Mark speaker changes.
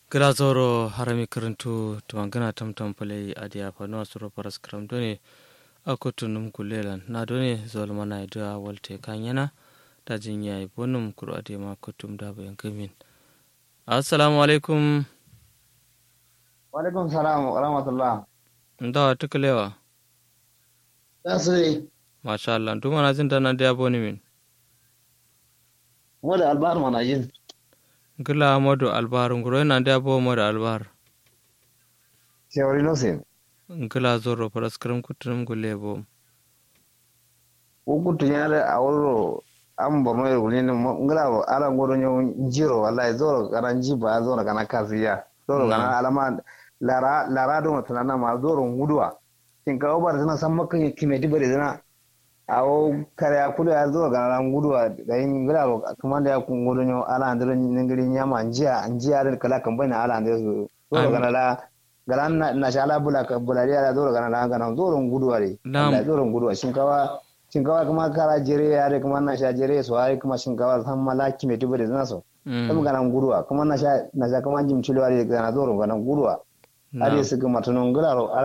Speaker 1: Grazoro harami karantu tumangana tamtam pale adia pano asuro paras kram doni akutu num kulelan na doni zolmana idua walte kanyana da jinya ibonum kuro adia ma kutum da bayan kamin. Assalamu alaikum.
Speaker 2: Wa alaikum salam wa rahmatullah.
Speaker 1: Ndawa tukalewa.
Speaker 2: Tasiri.
Speaker 1: Masha Allah. Tuma na jin dana da boni min.
Speaker 2: Wada albar mana yin.
Speaker 1: Gila Amadu Albar nguro na da bo Amadu Albar.
Speaker 2: Shawari nosin.
Speaker 1: Gila zoro paras kram kutum gulebo.
Speaker 2: Ukutu nyare awro am borno yero ni ngala ala ngoro nyo jiro wallahi zoro kana jiba zoro kana kaziya. Zoro kana alama lara do tana ma zoro ngudwa. Kin ka obar tana san makkan kimedi bare tana awo kare akulu ya zoro kana ngudwa da yin ngala kuma da ku ngoro nyo ala andro ngiri nyama njia da kala kambana ala andro zoro kana la garan na shala bulari ala zoro kana zoro ngudwa re. Wallahi zoro ngudwa shinkawa kuma kara jere yare kuma na sha jere so ai kuma shinkawa san malaki mai tubu da zana so kuma ganan guruwa kuma na sha kuma jim chilo ari ganan zoro ganan guruwa ari su kuma tunon guraro